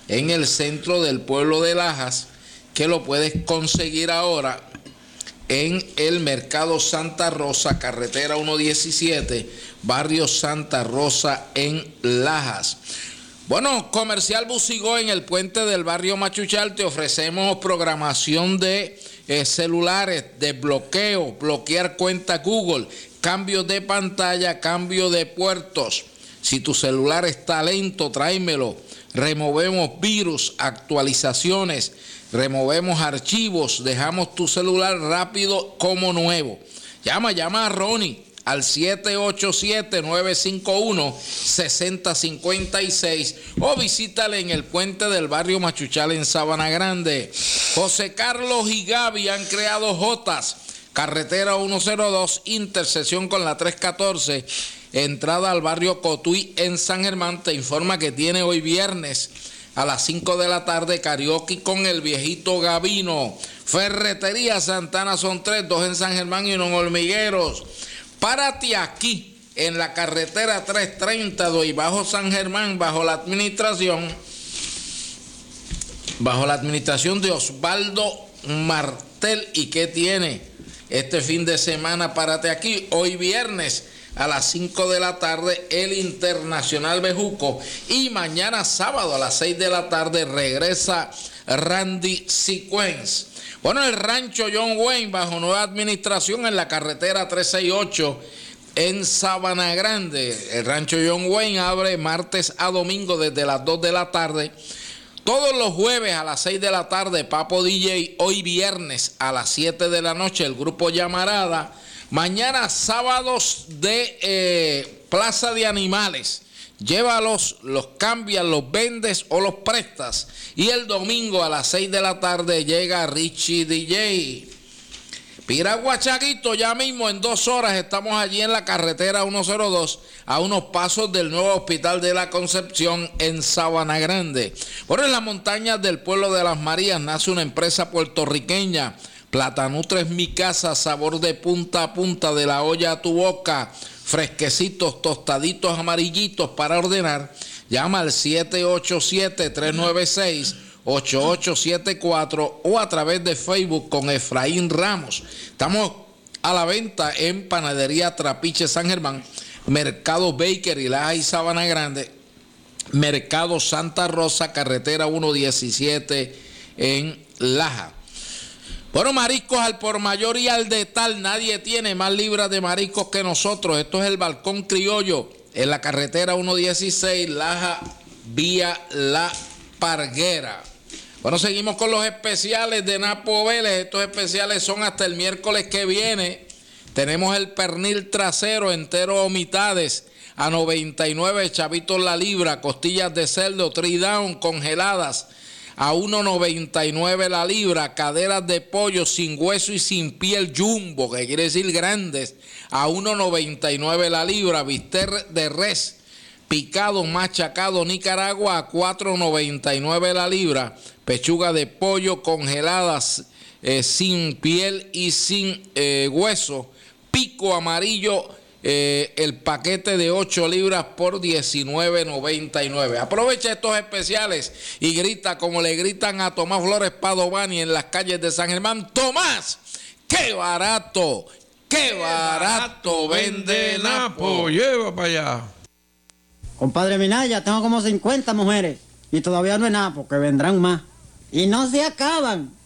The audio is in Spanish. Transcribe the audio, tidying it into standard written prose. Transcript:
en el centro del pueblo de Lajas, que lo puedes conseguir ahora en el Mercado Santa Rosa, carretera 117, barrio Santa Rosa en Lajas. Bueno, Comercial Busigó en el puente del barrio Machuchal te ofrecemos programación de celulares, desbloqueo, bloquear cuenta Google, cambio de pantalla, cambio de puertos. Si tu celular está lento, tráemelo. Removemos virus, actualizaciones, removemos archivos, dejamos tu celular rápido como nuevo. Llama a Ronnie al 787-951-6056 o visítale en el puente del barrio Machuchal en Sabana Grande. José Carlos y Gaby han creado Jotas, carretera 102, intersección con la 314, entrada al barrio Cotuí en San Germán. Te informa que tiene hoy viernes a las 5 de la tarde karaoke con el viejito Gabino. Ferretería Santana son 3, 2 en San Germán y 1 en Hormigueros. Párate aquí en la carretera 330 y bajo San Germán, bajo la administración de Osvaldo Martel. ¿Y qué tiene este fin de semana? Párate aquí hoy viernes a las 5 de la tarde el Internacional Bejuco, y mañana sábado a las 6 de la tarde regresa Randy Sequence. Bueno, el rancho John Wayne bajo nueva administración en la carretera 368 en Sabana Grande. El rancho John Wayne abre martes a domingo desde las 2 de la tarde. Todos los jueves a las 6 de la tarde Papo DJ. Hoy viernes a las 7 de la noche el grupo Llamarada. Mañana sábados de Plaza de Animales. Llévalos, los cambias, los vendes o los prestas. Y el domingo a las 6 de la tarde llega Richie DJ. Piragua Chaguito, ya mismo en 2 horas estamos allí en la carretera 102, a unos pasos del nuevo Hospital de la Concepción en Sabana Grande. Por en las montañas del pueblo de Las Marías nace una empresa puertorriqueña. Platanutre es mi casa, sabor de punta a punta, de la olla a tu boca. Fresquecitos, tostaditos, amarillitos para ordenar. Llama al 787-396-8874 o a través de Facebook con Efraín Ramos. Estamos a la venta en Panadería Trapiche San Germán, Mercado Bakery Laja y Sabana Grande, Mercado Santa Rosa, carretera 117 en Laja. Bueno, mariscos al por mayor y al detal, nadie tiene más libras de mariscos que nosotros. Esto es el Balcón Criollo, en la carretera 116, Laja, vía La Parguera. Bueno, seguimos con los especiales de Napo Vélez. Estos especiales son hasta el miércoles que viene. Tenemos el pernil trasero entero o mitades a 99 chavitos la libra, costillas de cerdo tri-down congeladas a 1.99 la libra, caderas de pollo sin hueso y sin piel jumbo, que quiere decir grandes, a 1.99 la libra, bistec de res picado machacado Nicaragua a 4.99 la libra, pechuga de pollo congeladas sin piel y sin hueso, pico amarillo, el paquete de 8 libras por 19.99. Aprovecha estos especiales y grita como le gritan a Tomás Flores Padovani en las calles de San Germán: ¡Tomás, qué barato vende Napo! Lleva para allá. Compadre Minaya, tengo como 50 mujeres y todavía no es Napo, que vendrán más. Y no se acaban.